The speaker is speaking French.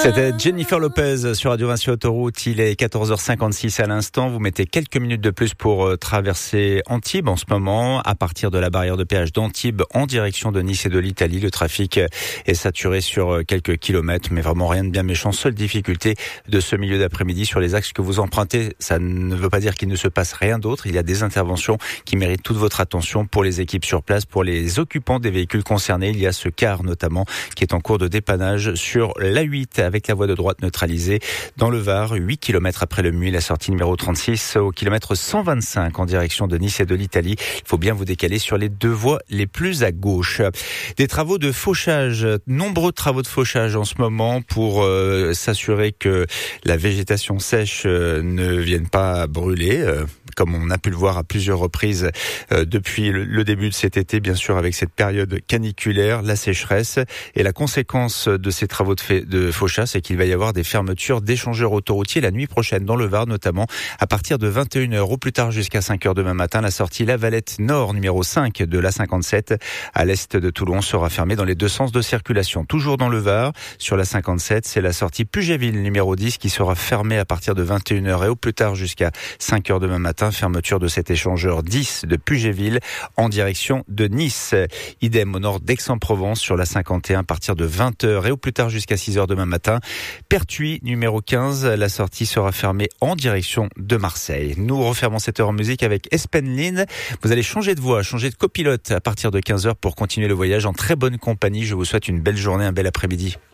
C'était Jennifer Lopez sur Radio Vinci Autoroute. Il est 14h56 à l'instant. Vous mettez quelques minutes de plus pour traverser Antibes en ce moment. À partir de la barrière de péage d'Antibes en direction de Nice et de l'Italie, le trafic est saturé sur quelques kilomètres, mais vraiment rien de bien méchant. Seule difficulté de ce milieu d'après-midi sur les axes que vous empruntez. Ça ne veut pas dire qu'il ne se passe rien d'autre. Il y a des interventions qui méritent toute votre attention pour les équipes sur place, pour les occupants des véhicules concernés. Il y a ce car notamment qui est en cours de dépannage sur l'A8 avec la voie de droite neutralisée dans le Var, 8 km après le Muy, la sortie numéro 36 au kilomètre 125 en direction de Nice et de l'Italie. Il faut bien vous décaler sur les deux voies les plus à gauche. Des travaux de fauchage, nombreux travaux de fauchage en ce moment pour s'assurer que la végétation sèche ne vienne pas brûler, comme on a pu le voir à plusieurs reprises depuis le début de cet été, bien sûr avec cette période caniculaire, la sécheresse. Et la conséquence de ces travaux de fauchage, c'est qu'il va y avoir des fermetures d'échangeurs autoroutiers la nuit prochaine dans le Var, notamment à partir de 21h au plus tard jusqu'à 5h demain matin. La sortie La Valette Nord numéro 5 de l'A57 à l'est de Toulon sera fermée dans les deux sens de circulation. Toujours dans le Var, sur l'A57, c'est la sortie Puget-Ville numéro 10 qui sera fermée à partir de 21h et au plus tard jusqu'à 5h demain matin. Fermeture de cet échangeur 10 de Puget-Ville en direction de Nice. Idem au nord d'Aix-en-Provence sur l'A51 à partir de 20h et au plus tard jusqu'à 6h demain matin. Pertuis numéro 15, la sortie sera fermée en direction de Marseille. Nous refermons cette heure en musique avec Espenline. Vous allez changer de voix, changer de copilote à partir de 15h pour continuer le voyage en très bonne compagnie. Je vous souhaite une belle journée, un bel après-midi.